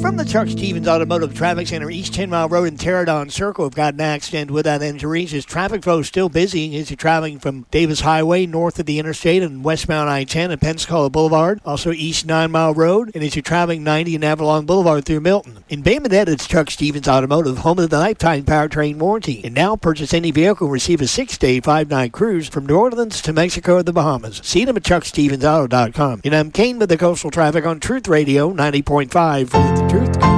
From the Chuck Stevens Automotive Traffic Center, East 10 Mile Road and Pterodon Circle have got an accident without injuries. As traffic flow is still busy as you're traveling from Davis Highway north of the interstate and westbound I-10 and Pensacola Boulevard. Also East 9 Mile Road, and as you're traveling 90 and Avalon Boulevard through Milton. In Bay Minette, it's Chuck Stevens Automotive, home of the lifetime powertrain warranty. And now purchase any vehicle and receive a 6-day, 5-night cruise from New Orleans to Mexico or the Bahamas. See them at ChuckStevensAuto.com. And I'm Kane with the Coastal Traffic on Truth Radio 90.5 with the Truth.